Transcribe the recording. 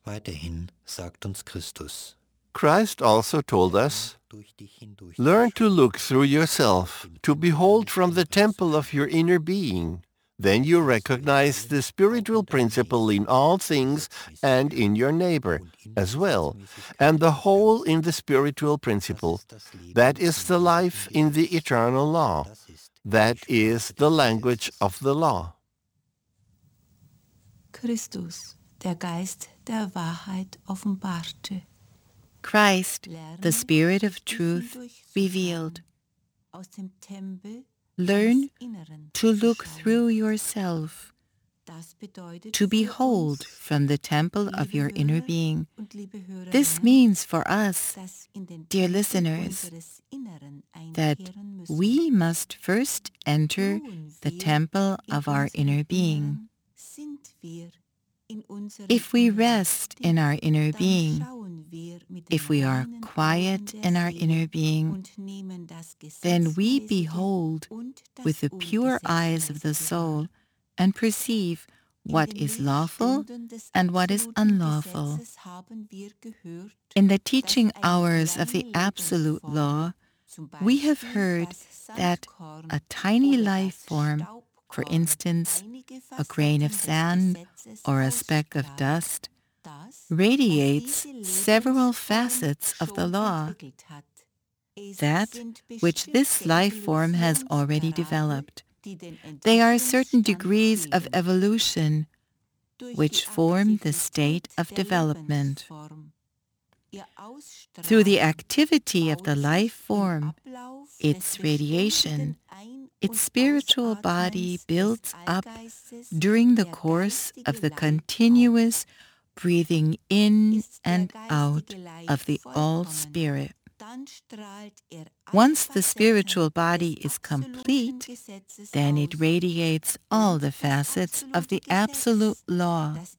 Weiterhin sagt uns Christus, Christ also told us, learn to look through yourself, to behold from the temple of your inner being. Then you recognize the spiritual principle in all things and in your neighbor as well, and the whole in the spiritual principle. That is the life in the eternal law. That is the language of the law. Christus, der Geist der Wahrheit offenbarte. Christ, the Spirit of truth, revealed. Learn to look through yourself, to behold from the temple of your inner being. This means for us, dear listeners, that we must first enter the temple of our inner being. If we rest in our inner being, if we are quiet in our inner being, then we behold with the pure eyes of the soul and perceive what is lawful and what is unlawful. In the teaching hours of the Absolute Law, we have heard that a tiny life form, for instance, a grain of sand or a speck of dust, radiates several facets of the law, that which this life form has already developed. They are certain degrees of evolution which form the state of development. Through the activity of the life form, its radiation, its spiritual body builds up during the course of the continuous breathing in and out of the All-Spirit. Once the spiritual body is complete, then it radiates all the facets of the Absolute Law.